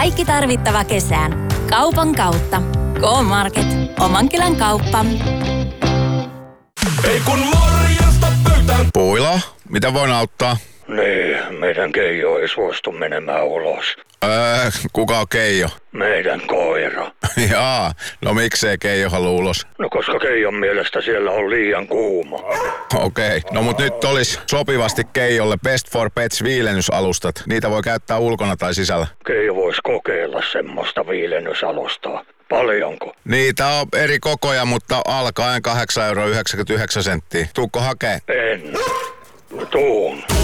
Kaikki tarvittava kesään. Kaupan kautta. K-Market. Oman kylän kauppa. Ei kun morjesta pöytään. Puilo, mitä voin auttaa? Niin, meidän Keijo ei suostu menemään ulos. Kuka on Keijo? Meidän koira. Jaa, no miksei Keijo haluu ulos? No koska Keijon mielestä siellä on liian kuuma. Okei, no mut nyt olisi sopivasti Keijolle Best for Pets viilennysalustat. Niitä voi käyttää ulkona tai sisällä. Keijo voisi kokeilla semmoista viilennysalustaa. Paljonko? Niitä on eri kokoja, mutta alkaen 8,99 €. Tuukko hakee? En. Tuun.